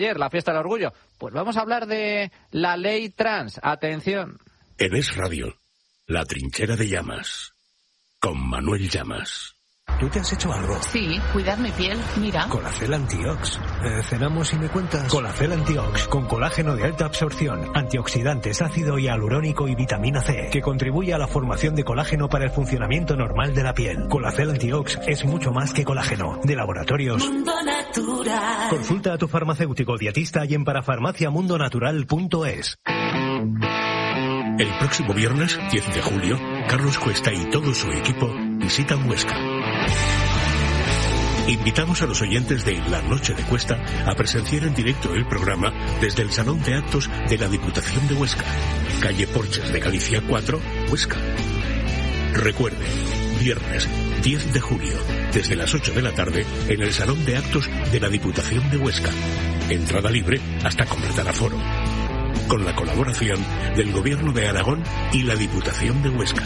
Ayer, la fiesta del orgullo. Pues vamos a hablar de la ley trans. Atención. En Es Radio, La Trinchera de Llamas, con Manuel Llamas. ¿Tú te has hecho algo? Sí, cuidar mi piel, mira. Colacel Antiox. Cenamos y me cuentas. Colacel Antiox, con colágeno de alta absorción, antioxidantes, ácido hialurónico y vitamina C, que contribuye a la formación de colágeno para el funcionamiento normal de la piel. Colacel Antiox es mucho más que colágeno. De Laboratorios Mundo Natural. Consulta a tu farmacéutico dietista y en parafarmaciamundonatural.es. El próximo viernes, 10 de julio, Carlos Cuesta y todo su equipo visitan Huesca. Invitamos a los oyentes de La Noche de Cuesta a presenciar en directo el programa desde el Salón de Actos de la Diputación de Huesca, calle Porches de Galicia 4, Huesca. Recuerde, viernes 10 de julio, desde las 8 de la tarde, en el Salón de Actos de la Diputación de Huesca. Entrada libre hasta completar aforo. Con la colaboración del Gobierno de Aragón y la Diputación de Huesca.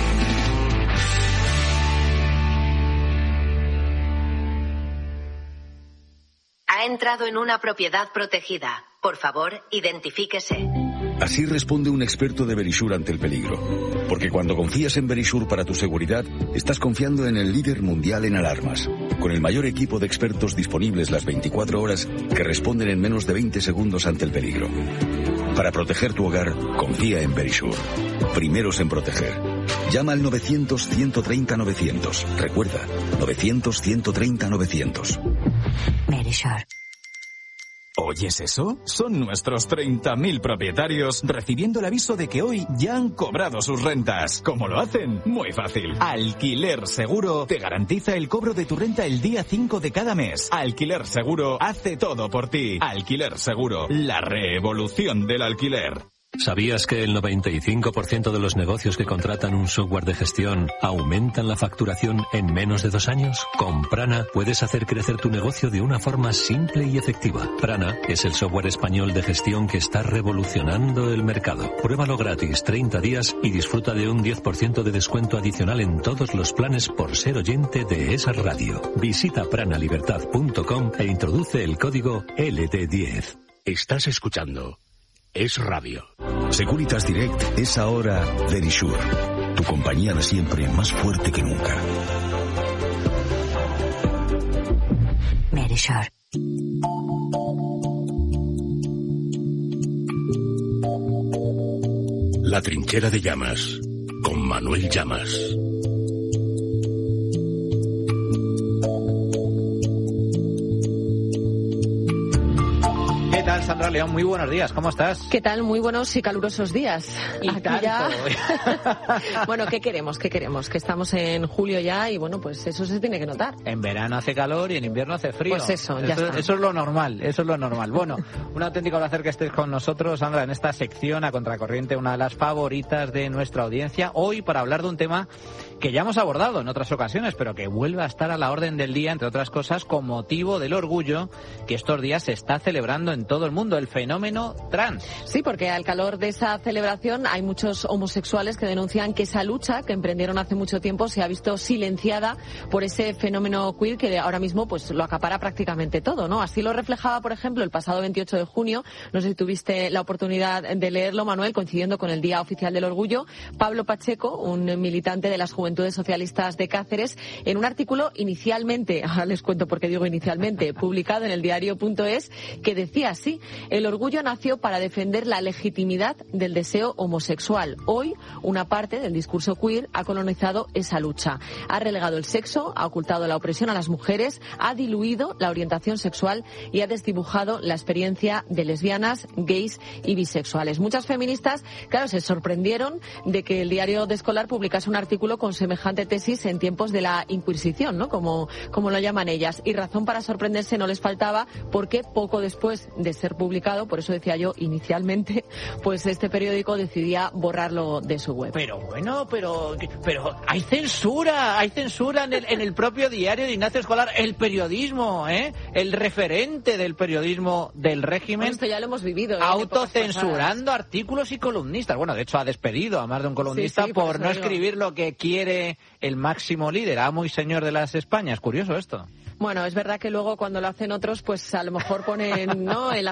Ha entrado en una propiedad protegida. Por favor, identifíquese. Así responde un experto de Verisure ante el peligro. Porque cuando confías en Verisure para tu seguridad, estás confiando en el líder mundial en alarmas. Con el mayor equipo de expertos disponibles las 24 horas que responden en menos de 20 segundos ante el peligro. Para proteger tu hogar, confía en Verisure. Primeros en proteger. Llama al 900-130-900. Recuerda, 900-130-900. Verisure. ¿Oyes eso? Son nuestros 30.000 propietarios recibiendo el aviso de que hoy ya han cobrado sus rentas. ¿Cómo lo hacen? Muy fácil. Alquiler Seguro te garantiza el cobro de tu renta el día 5 de cada mes. Alquiler Seguro hace todo por ti. Alquiler Seguro, la revolución del alquiler. ¿Sabías que el 95% de los negocios que contratan un software de gestión aumentan la facturación en menos de 2 años? Con Prana puedes hacer crecer tu negocio de una forma simple y efectiva. Prana es el software español de gestión que está revolucionando el mercado. Pruébalo gratis 30 días y disfruta de un 10% de descuento adicional en todos los planes por ser oyente de esa radio. Visita pranalibertad.com e introduce el código LD10. Estás escuchando Es Radio. Securitas Direct es ahora Verisure. Tu compañía de siempre más fuerte que nunca. Verisure. La Trinchera de Llamas, con Manuel Llamas. ¿Qué tal, Sandra León? Muy buenos días, ¿cómo estás? ¿Qué tal? Muy buenos y calurosos días. Y aquí tanto. Ya... Bueno, ¿qué queremos? Que estamos en julio ya y bueno, pues eso se tiene que notar. En verano hace calor y en invierno hace frío. Pues eso, ya está. Eso es lo normal, Bueno, un auténtico placer que estés con nosotros, Sandra, en esta sección a contracorriente, una de las favoritas de nuestra audiencia, hoy para hablar de un tema que ya hemos abordado en otras ocasiones, pero que vuelve a estar a la orden del día, entre otras cosas, con motivo del orgullo que estos días se está celebrando en todo el mundo, el fenómeno trans. Sí, porque al calor de esa celebración hay muchos homosexuales que denuncian que esa lucha que emprendieron hace mucho tiempo se ha visto silenciada por ese fenómeno queer que ahora mismo pues lo acapara prácticamente todo, ¿no? Así lo reflejaba, por ejemplo, el pasado 28 de junio, no sé si tuviste la oportunidad de leerlo, Manuel, coincidiendo con el Día Oficial del Orgullo, Pablo Pacheco, un militante de las Juventudes Socialistas de Cáceres, en un artículo inicialmente, ahora les cuento por qué digo inicialmente, publicado en el diario.es, que decía así: el orgullo nació para defender la legitimidad del deseo homosexual. Hoy, una parte del discurso queer ha colonizado esa lucha. Ha relegado el sexo, ha ocultado la opresión a las mujeres, ha diluido la orientación sexual y ha desdibujado la experiencia de lesbianas, gays y bisexuales. Muchas feministas, claro, se sorprendieron de que el diario de Escolar publicase un artículo con semejante tesis en tiempos de la Inquisición, ¿no? Como lo llaman ellas. Y razón para sorprenderse no les faltaba, porque poco después de ser publicado, por eso decía yo inicialmente, pues este periódico decidía borrarlo de su web. Pero bueno, pero hay censura en el propio diario de Ignacio Escolar, el periodismo, el referente del periodismo del régimen. Bueno, esto ya lo hemos vivido. Autocensurando artículos y columnistas. Bueno, de hecho ha despedido a más de un columnista por no escribir lo que quiere el máximo líder, amo y señor de las Españas. Curioso esto. Bueno, es verdad que luego cuando lo hacen otros, pues a lo mejor ponen, ¿no?, el